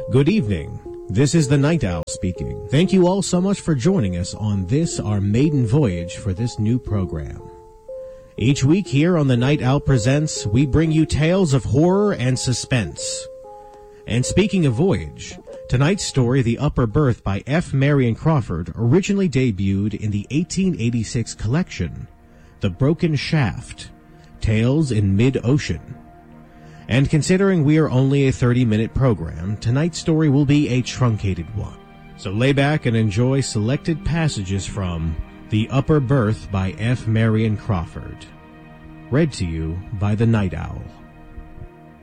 Good evening. This is the Night Owl speaking. Thank you all so much for joining us on this, our maiden voyage for this new program. Each week here on the Night Owl Presents, we bring you tales of horror and suspense. And speaking of voyage, tonight's story, The Upper Berth by F. Marion Crawford, originally debuted in the 1886 collection, The Broken Shaft, Tales in Mid-Ocean. And considering we are only a 30-minute program, tonight's story will be a truncated one. So lay back and enjoy selected passages from The Upper Berth by F. Marion Crawford. Read to you by the Night Owl.